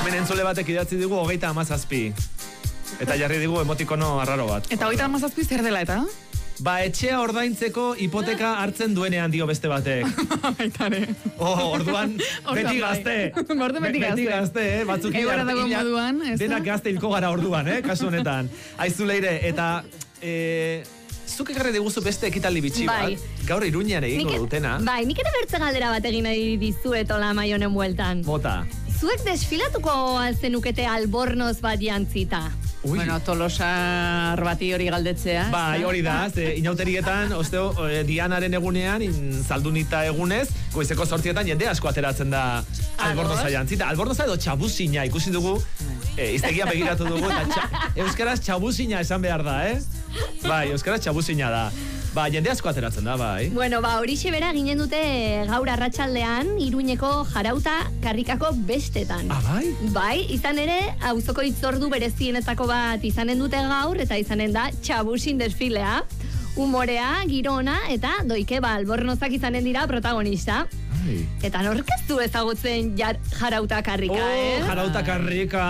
Hemen entzule batek idatzi digu 37. Eta jarri digu emotikono arraro bat. Eta 37 zer dela eta? Etxea ordaintzeko hipoteka hartzen duenean dio beste batek. Baitare. Orduan, beti gazte. Beti gazte, batzuk denak gazte hilko gara orduan, kasu honetan. Aizu Leire, eta zuk ekarri diguzu beste ekitaldi bitxi bat, gaur Iruñean egingo dutena. Bai, nik ere bertze galdera bat egin nahi dizuet ola maionen bueltan. Bota. Zuek desfilatuko alzenukete albornoz bat jantzita? Bueno, Tolosar bati hori galdetzea. Bai, hori da, inauterietan, osteo, Dianaren egunean, Zaldunita egunez, goizeko 8etan jende asko ateratzen da albornoza jantzita. Albornoza edo txabuzina, ikusi dugu, iztegian begiratu dugu, eta euskaraz txabuzina esan behar da, Bai, euskaraz txabuzina da. Ba, jende asko ateratzen da, bai. Bueno, horixe bera ginen dute gaur arratsaldean Iruñeko Jarauta Karrikako bestetan. Bai? Bai, izan ere, auzoko hitzordu berezienetako bat izanen dute gaur, eta izanen da txabusin desfilea. Humorea, girona, eta doike albornozak izanen dira protagonista. Eta nork ez du ezagutzen Jarauta Karrika, Jarauta Karrika,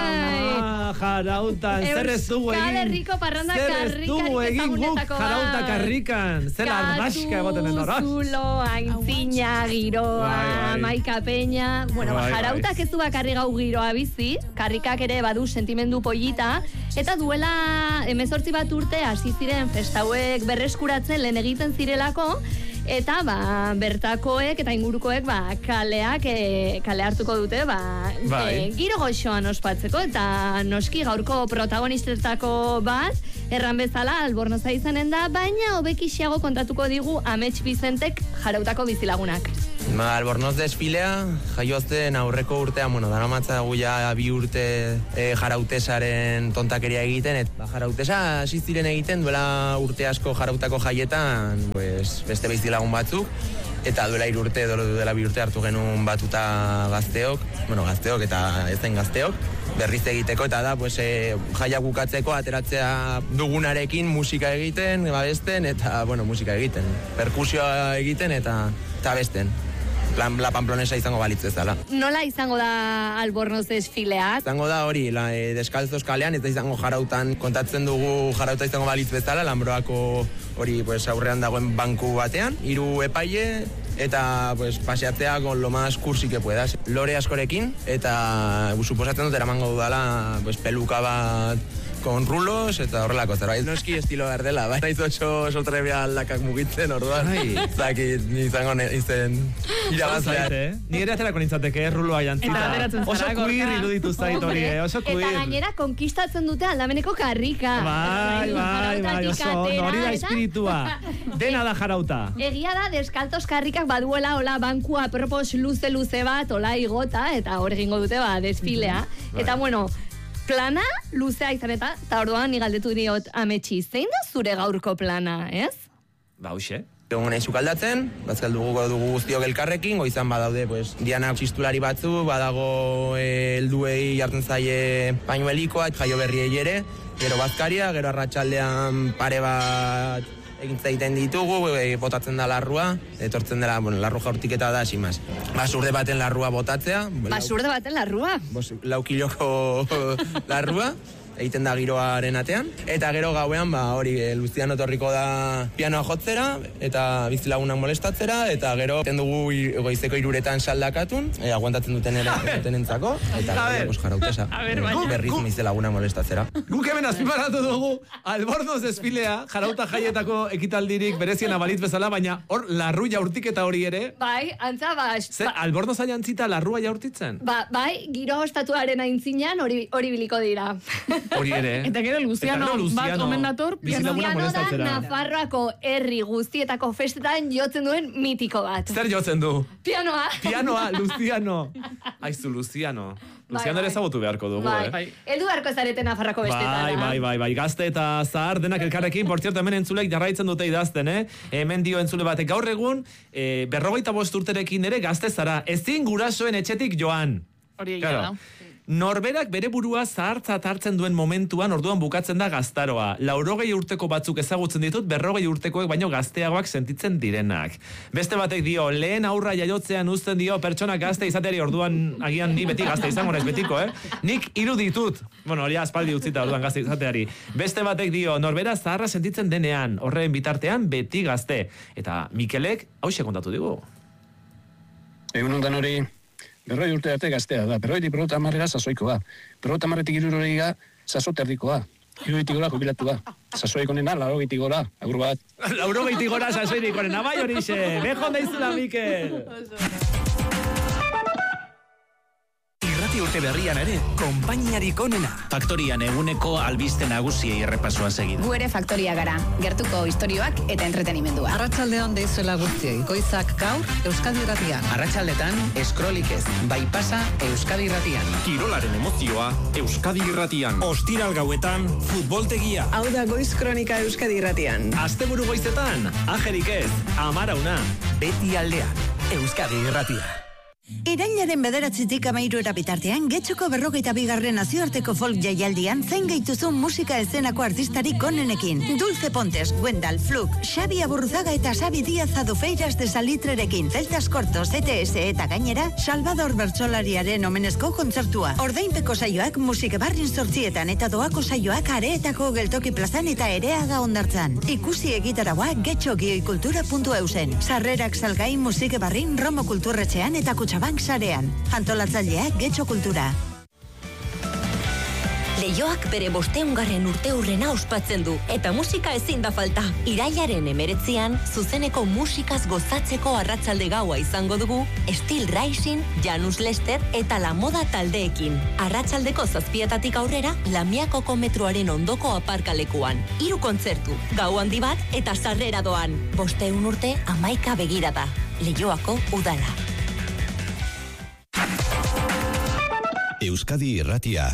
Jarauta, zer ez dugu egin. Euskal Herriko parranda karrikarik ezagunetako bat. Jarauta Karrikan, zer ardaska egoten den hor. Zulo, aintzina, giroa, maika peña. Bueno, Jarautak ez du bakarri gau giroa bizi, karrikak ere badu sentimendu pollita, eta duela 18 bat urte hasi ziren festauek berreskuratzen lehen egiten zirelako, eta bertakoek eta ingurukoek kale hartuko dute giro goxoan ospatzeko, eta noski gaurko protagonistetako bat erran bezala albornoza izanen da, baina hobekixiago kontatuko digu Amets Bizentek Jarautako bizilagunak. Albornoz desfilea, jaiozten aurreko urtean, daramatza guia 2 urte jarautesaren tontakeria egiten, eta jarautesa hasi ziren egiten duela urte asko Jarautako jaietan, beste bizilagun batzuk, eta duela 3 urte, duela 2 urte hartu genuen batuta gazteok eta ezen gazteok, berriz egiteko, eta da, jaiak bukatzeko ateratzea dugunarekin musika egiten, besten, eta, musika egiten, perkusioa egiten, eta besten. La Pamplonesa izango balitz ezala. Nola izango da albornoz desfilea? Izango da hori, deskalzos kalean, eta izango Jarautan, kontatzen dugu Jarauta izango balitz bezala, Lanbroako hori aurrean dagoen banku batean, 3 epaile, eta paseatzea con lo más cursi que puedas. Lore askorekin, eta suposatzen dut eramango dudala peluka bat con rulos, eta horrelako zerbait. Noski estilo behar dela, bai. Naiz oso trebea aldakak mugitzen, orduan. Zakit, izango izen irabazlea. Ni ere aterako nintzateke, ruloa jantzita. Oso queer iruditu zait hori, oso queer. Eta gainera konkistatzen dute aldameneko karrika. Bai, oso, hori da espiritua. Dena da Jarauta. Egia da, deskaltos karrikak baduela, hola, banku apropos luze bat, hola igota, eta hor egingo dute, desfilea. Eta, plana luzea izan eta orduan nigaldetu diot Ametsi, zein da zure gaurko plana, ez? Hoxe. Egon nahi sukaldatzen, bazkaldugu dugu guztiok elkarrekin, goizan badaude, Diana txistulari batzu, badago helduei jartzen zaie pañuelikoa, jaio berriei ere, gero bazkaria, gero arratsaldean pare bat egintza egiten ditugu, botatzen da larrua, etortzen dela, larru jaurtiketa da, simaz. Basurde baten larrua botatzea. Basurde baten larrua? 4 kiloko larrua, egiten da giroaren atean. Eta gero gauean, hori, Luziano torriko da pianoa jotzera, eta bizilagunak molestatzera, eta gero egiten dugu goizeko 3etan saldakatun, aguantatzen duten entzako, eta gero Jarautesa. Berriz bizilagunak molestatzera. Guk hemen azpimarratu dugu, albornoz desfilea, Jarauta jaietako ekitaldirik bereziena balitz bezala, baina hor larru jaurtiketa hori ere. Bai, antza albornoza jantzita larrua jaurtitzen? Bai, giro ostatuaren aintzinean hori biliko dira. Hori ere. Eta gero Luziano bat omen dator. Luziano da Nafarroako herri guztietako festetan jotzen duen mitiko bat. Zer jotzen du? Pianoa, Luziano. Aizu, Luziano. Luziano ere ezagutu beharko dugu, Eldu beharko zareten Nafarroako bestetan. Bai. Gazte eta zahar denak elkarrekin, por cierto, hemen entzulek jarraitzen dute idazten, Hemen dio entzule batek gaur egun, 45 urterekin ere gazte zara, ezin gurasoen etxetik joan. Hori egia da. Norberak bere burua zahartzat hartzen duen momentuan orduan bukatzen da gaztaroa. 80 urteko batzuk ezagutzen ditut, 40 urtekoek baino gazteagoak sentitzen direnak. Beste batek dio, lehen aurra jaiotzean uzten dio pertsona gazte izateari, orduan agian ni beti gazte izango naiz betiko, Nik 3 ditut. Bueno, hori aspaldi utzita orduan gazte izateari. Beste batek dio, norbera zaharra sentitzen denean, horren bitartean beti gazte. Eta Mikelek hauxe kontatu digu. Egun ondan hori, 40 urte arte gaztea da, 50 sasoikoa. 50 irurogeiga sasoterdikoa. 60 gora jubilatu da. Sasoik onena, 80 gora, agur bat. 80 gora sasoirik onena, bai horixe. Bejon daizula, Mikel. Urte berrian ere, konpainiarik onena. Faktorian eguneko albiste nagusiei errepasoa segida. Gu ere Faktoria gara, gertuko istorioak eta entretenimendua. Arratsaldeon deizuela guztiei, goizak gaur Euskadi Irratian. Arratsaldetan eskrolik ez, bai pasa Euskadi Irratian. Kirolaren emozioa Euskadi Irratian. Ostiral gauetan futboltegia. Hau da Goiz Kronika Euskadi Irratian. Asteburu goizetan, ajerik ez, amarauna. Beti aldean, Euskadi Irratia. Irailaren 9-tik 13 bitartean, Getxoko 42. nazioarteko folk jaialdian zain gaituzun musika eszenako artistarik onenekin. Dulce Pontes, Wendal, Fluk, Xabi Aburruzaga eta Xabi Díaz Adufeiras de Salitrerekin, Celtas Cortos, ETS eta gainera, Salvador Bertsolariaren omenezko kontzertua. Ordainpeko saioak musike barrin 8etan eta doako saioak Areetako Geltoki plazan eta Ereaga Hondartzan. Ikusi egitaragoa getxogioikultura.eusen. Sarrerak salgai musike barrin Romo Kulturretxean eta Kutxabank sarean. Antolatzaileak Getxo Kultura. Leioak bere 500. urteurrena ospatzen du, eta musika ezin da falta. Irailaren 19an, zuzeneko musikaz gozatzeko arratsalde gaua izango dugu, Steel Rising, Janus Lester eta La Moda taldeekin. Arratsaldeko 7etatik aurrera, Lamiakoko metroaren ondoko aparkalekuan. 3 kontzertu, gau handi bat eta sarrera doan. 500 urte, 11 begirada. Leioako udala. Euskadi Irratia.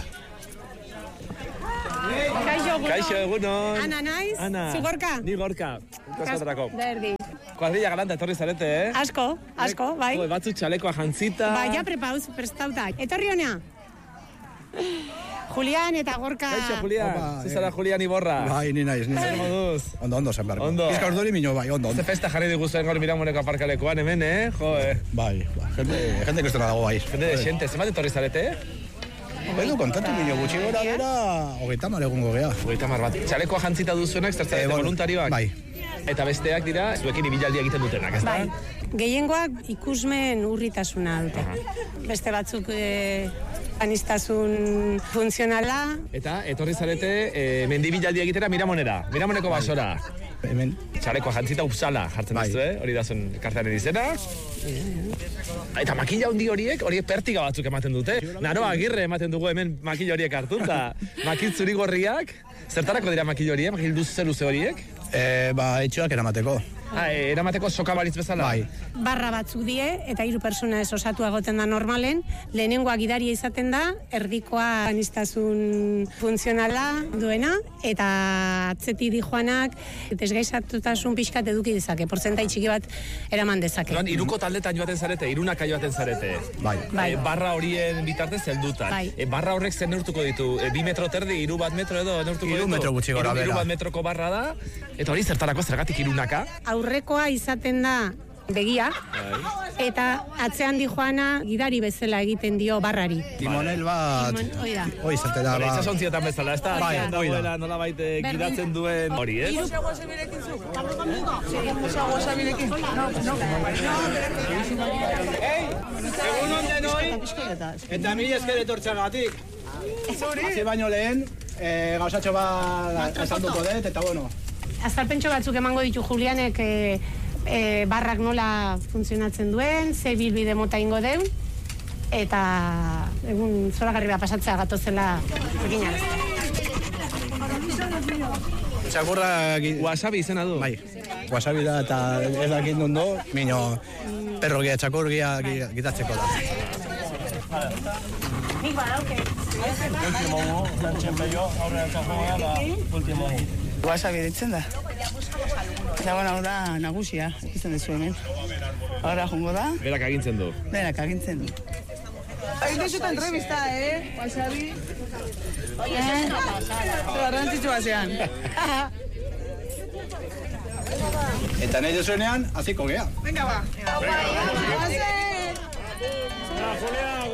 Kaixo, egunon. Ana naiz, zu Gorka? Ni Gorka. Kaskotarako. Derdi. Kuadrilla galanta etorri zarete, Asko, bai. Batzu txalekoa jantzita. Bai, ja prestauta. Etorri honea. Julián eta Gorka. Kaixo, Julián. Zuzara Julián Iborra. Bai, ni naiz. Moduz. Ondo, zen berko. Ondo. Bizka urduri minio, bai, ondo. Ze festa jarri diguzuen gaur Miramoneko aparkalekoan hemen, Jo, Bai, jende kustera dago bai. Jende de xente, zenbat etorri zarete, Edu kontatu minio gutxi gora bera, 30 egungo gea. 30 bat. Txalekoa jantzita duzuenak, zertzarete voluntarioak? Bai. Eta besteak dira, zuekin ibilaldia egiten dutenak, ez da? Bai. Gehiengoak ikusmen urritasuna dute. Beste batzuk anistasun funtzionala. Eta etorri zarete mendibilaldia egitera Miramoneko basora. Hemen. Txalekoa jantzita Upsala jartzen duzu, hori da zuen kartearen izena. Eta makila horiek pertiga batzuk ematen dute. Naroa Agirre ematen dugu hemen makila horiek hartuta. Makil zuri gorriak. Zertarako dira makila horiek, makil luze horiek? Etxoak eramateko. Eramateko soka balitz bezala? Bai. Barra batzuk die, eta 3 persona ez osatu agoten da normalen. Lehenengoa gidaria izaten da, erdikoa anistasun funtzionala duena, eta atzeti dijoanak, desgaizatutasun pixkat eduki dezake, porzentai txiki bat eraman dezake. Joan, 3 taldetan joaten zarete, 3 joaten zarete. Bai. Barra horien bitartez heldutan. Bai. Barra horrek zen neurtuko ditu, 2 metro terdi, 3 bat metro edo neurtuko ditu. 3 metro gutxi gora bera. 3 bat metroko barra da, eta hori zertarako zergatik 3 Aurrekoa izaten da begia, eta atzean dijoana gidari bezala egiten dio barrari. Timonel bat, hoi zatela bat. Itxasontzietan bezala, ez da? Bai, hoi da. Nola baite gidatzen duen hori, ez? Egun denoi, eta mila esker etortxagatik. Hasi baino lehen, gauzatxo bat azalduko dut, eta bueno. Azalpentxo batzuk emango ditu Julianek barrak nola funtzionatzen duen, ze bilbide mota ingo deun, eta egun zoragarri bat pasatzea gatozela eginaz. Txakurra... Wasabi izena du. Bai, wasabi da eta ez dakit dundo, mino perrogia, txakurgia gitatzeko da. Nik badauke. Wasabi ditzen da. Eta hau da nagusia, izan dezu hemen. Ahora jongo da. Berak agintzen du. Berak agintzen du. Hain dezuta entrevista, Wasabi. Garrantzitsua zean. Eta nahi duzuenean, aziko gea. Venga, ba. Julián.